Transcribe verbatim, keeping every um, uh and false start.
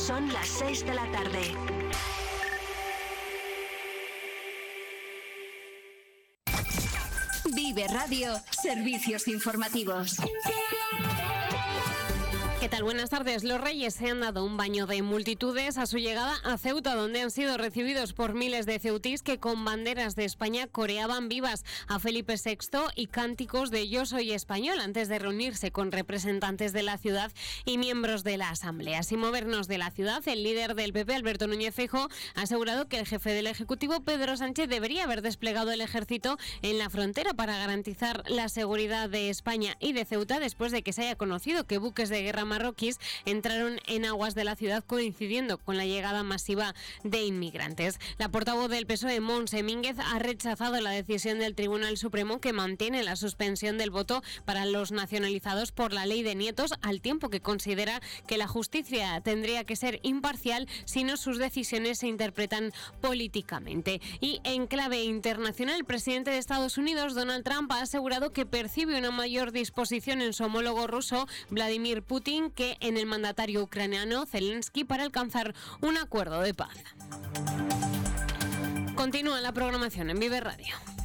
Son las seis de la tarde. Vive Radio, servicios informativos. ¿Qué tal? Buenas tardes. Los Reyes se han dado un baño de multitudes a su llegada a Ceuta, donde han sido recibidos por miles de ceutís que con banderas de España coreaban vivas a Felipe sexto y cánticos de Yo soy español antes de reunirse con representantes de la ciudad y miembros de la Asamblea. Sin movernos de la ciudad, el líder del P P, Alberto Núñez Feijóo, ha asegurado que el jefe del Ejecutivo, Pedro Sánchez, debería haber desplegado el ejército en la frontera para garantizar la seguridad de España y de Ceuta después de que se haya conocido que buques de guerra marroquíes entraron en aguas de la ciudad coincidiendo con la llegada masiva de inmigrantes. La portavoz del P S O E, Montse Mínguez, ha rechazado la decisión del Tribunal Supremo que mantiene la suspensión del voto para los nacionalizados por la ley de nietos, al tiempo que considera que la justicia tendría que ser imparcial si no sus decisiones se interpretan políticamente. Y en clave internacional, el presidente de Estados Unidos, Donald Trump, ha asegurado que percibe una mayor disposición en su homólogo ruso, Vladimir Putin, que en el mandatario ucraniano Zelensky para alcanzar un acuerdo de paz. Continúa la programación en Vive Radio.